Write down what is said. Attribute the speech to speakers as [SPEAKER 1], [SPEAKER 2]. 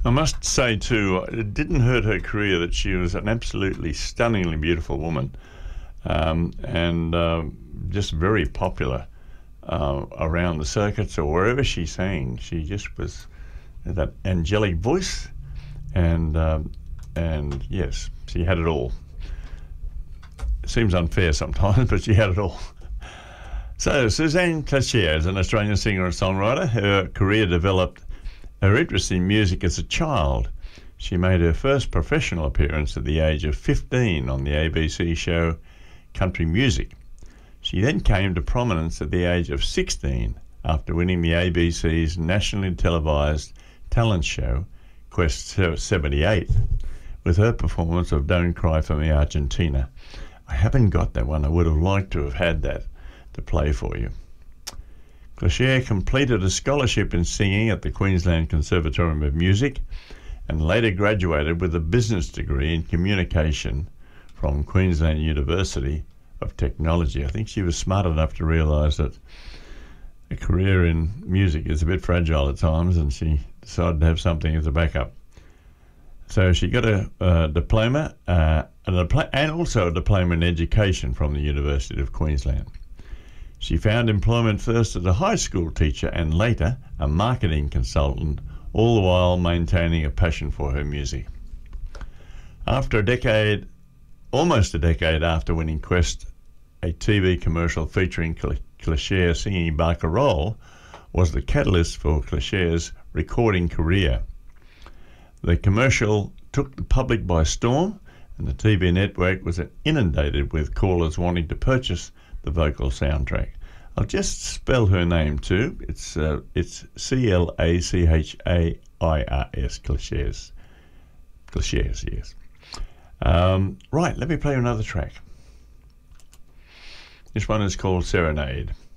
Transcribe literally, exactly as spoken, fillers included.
[SPEAKER 1] I must say too, it didn't hurt her career that she was an absolutely stunningly beautiful woman, um, and uh, just very popular uh, around the circuits or wherever she sang. She just was that angelic voice, and um, and yes, she had it all. It seems unfair sometimes, but she had it all. So Suzanne Cloutier is an Australian singer and songwriter. Her career developed her interest in music as a child. She made her first professional appearance at the age of fifteen on the A B C show Country Music. She then came to prominence at the age of sixteen after winning the A B C's nationally televised talent show Quest seventy-eight with her performance of Don't Cry For Me Argentina. I haven't got that one. I would have liked to have had that to play for you. Cloutier completed a scholarship in singing at the Queensland Conservatorium of Music and later graduated with a business degree in communication from Queensland University of Technology. I think she was smart enough to realise that a career in music is a bit fragile at times, and she decided to have something as a backup. So she got a, a diploma uh, and, a, and also a diploma in education from the University of Queensland. She found employment first as a high school teacher and later a marketing consultant, all the while maintaining a passion for her music. After a decade, almost a decade after winning Quest, a T V commercial featuring Cloutier singing Barcarolle was the catalyst for Cloutier's recording career. The commercial took the public by storm, and the T V network was inundated with callers wanting to purchase the vocal soundtrack. I'll just spell her name too. It's uh, it's C L A C H A I R S, Cloutiers. Cloutiers, yes. Um, right, let me play another track. This one is called Serenade.